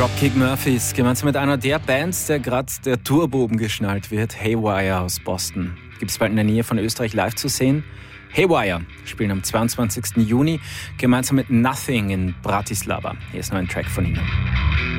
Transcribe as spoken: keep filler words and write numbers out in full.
Dropkick Murphys, gemeinsam mit einer der Bands, der gerade der Turbo geschnallt wird, Haywire aus Boston. Gibt es bald in der Nähe von Österreich live zu sehen. Haywire spielen am zweiundzwanzigsten Juni gemeinsam mit Nothing in Bratislava. Hier ist noch ein Track von ihnen.